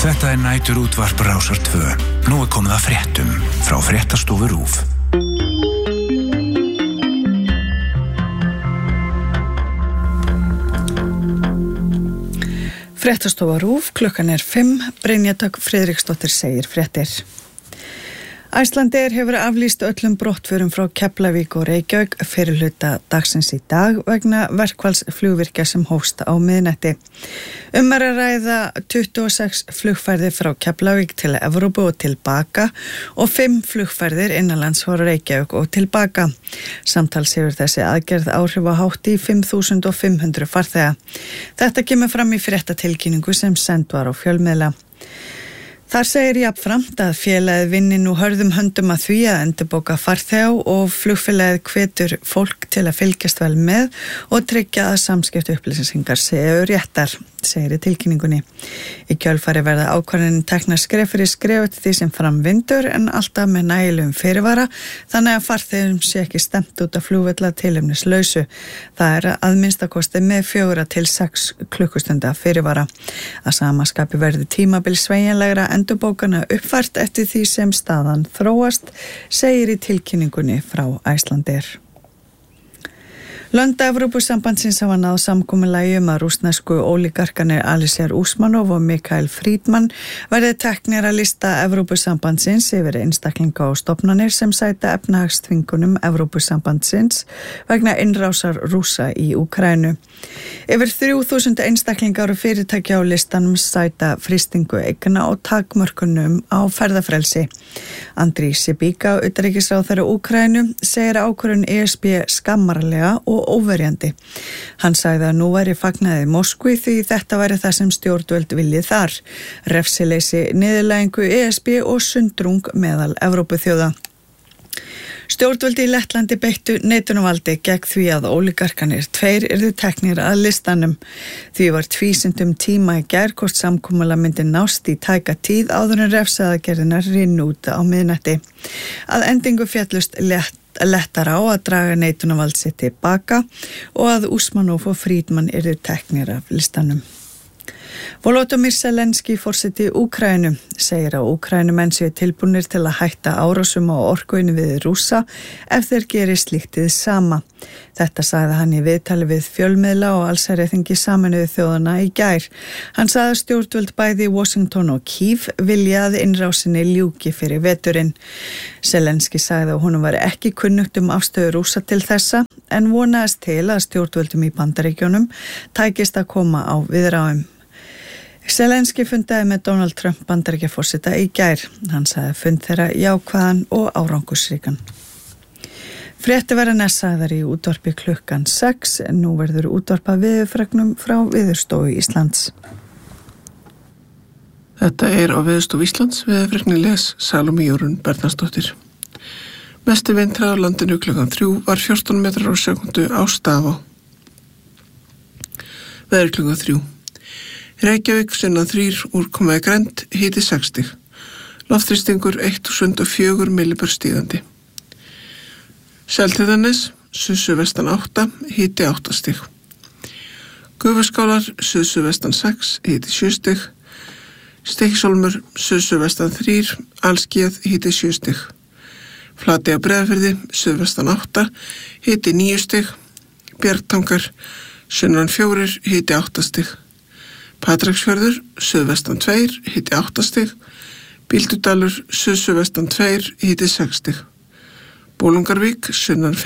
Þetta nætur útvarp Rásar 2. Nú komið að fréttum frá Fréttastofu RÚV. Fréttastofa RÚV, klukkan 5, Brynja Dögg Friðriksdóttir segir fréttir. Icelandair hefur aflýst öllum brottförum frá Keflavík og Reykjavík fyrir hluta dagsins í dag vegna verkfallsflugvirkja sem hófst á miðnætti. Að ræða 26 flugferðir frá Keflavík til Evrópu og tilbaka og 5 flugferðir innanlands frá Reykjavík og tilbaka. Samtals hefur þessi aðgerð áhrif á hátt í 5.500 farþega. Þetta kemur fram í fréttatilkynningu sem send var á fjölmiðla. Þar segir jafnframt að félagið vinni nú hörðum höndum að því að endurbóka farþega og flugfélagið hvetur fólk til að fylgjast vel með og tryggja að samskipti upplýsingar séu réttar, segir í tilkynningunni. Í kjölfari verða ákvarðanir teknar skref fyrir skref eftir því sem fram vindur en alltaf með nægilegum fyrirvara þannig að farþegum sé ekki stemt út af flugvella tilefnislausu. Það að minnstakosti með 4 til 6 klukkustunda fyrirvara. Að sama skapi verði tímabil sveigjanlegra endurbókana uppfært eftir því sem staðan þróast, segir í tilkynningunni frá Icelandair. Lönd Evrópusambandsins hafa náð samkomulagi að rússnesku ólígarkarnir Alisher Usmanov og Mikael Friedman verði teknir að lista Evrópusambandsins yfir einstaklinga og stofnanir sem sæta efnahagsþvingunum Evrópusambandsins vegna innrásar Rússa í Úkraínu. Yfir 3000 einstaklingar og fyrirtæki á listanum sæta frystingu eigna og takmörkunum á ferðafrelsi. Andriy Sybiga, utanríkisráðherra Úkraínu, segir ákvörðun ESB skammarlega og óverjandi. Hann sagði að nú væri fagnaði Moskvu því þetta væri það sem stjórnvöld viljið þar. Refsileysi, niðurlægingu ESB og sundrung meðal Evrópuþjóða. Stjórnvöldi í Lettlandi beittu neitunarvaldi gegn því að ólígarkarnir 2 yrðu teknir að listanum. Því var tvísynt tíma í gær hvort samkomulag myndi nást í tæka tíð áður en refsiaðgerðirnar rynnu út á miðnætti. Að endingu féllust lettar á að draga neitunarvald sitt tilbaka og að Usmanov og Friedman yrðu teknir af listanum. Volodymyr Zelenský, forseti Úkraínu, segir að Úkraínumenn séu tilbúnir til að hætta árásum á orkuinu við Rússa ef þeir geri slíkt hið sama. Þetta sagði hann í viðtali við fjölmiðla og allsherjarþingi Sameinuðu þjóðanna í gær. Hann sagði að stjórnvöld bæði í Washington og Kyiv vilja að innrásinni ljúki fyrir veturinn. Zelenský sagði að honum var ekki kunnugt afstöðu Rússa til þessa en vonaðist til að stjórnvöldum í Bandaríkjunum tækist að koma á viðræðum. Zelenský fundaði með Donald Trump Bandaríkjaforseta í gær. Hann sagði fund þeirra jákvæðan og árangursríkan. Fréttir verða næstsagðar í útvarpi klukkan 6 en nú verður útvarpað veðurfregnum frá Veðurstofu Íslands. Þetta á Veðurstofu Íslands, veðurfregni les Salóme Jórunn Bernharðsdóttir. Mesti vindhraði á landinu klukkan 3 var 14 metrar á sekundu á Stafá. Veður klukkan 3. Reykjavík sunnan 3 úrkomaði grennd, hiti 6 stig. Loftþrýstingur 1004 millibör stígandi. Seltjarnarnes, suðsuðvestan 8, hiti 8 stig. Gufuskálar, suðsuðvestan 6, hiti 7 stig. Stykkishólmur, suðsuðvestan 3, allskíðað, hiti 7 stig. Flatey á Breiðafirði, suðvestan 8, hiti 9 stig. Bjargtangar, sunnan 4, hiti 8 stig. Patreksfjörður, suðvestan 2, hiti 8 stig. Bíldudalur, suðsuðvestan 2, hiti 6 stig. Bolungarvík, sunnan 5.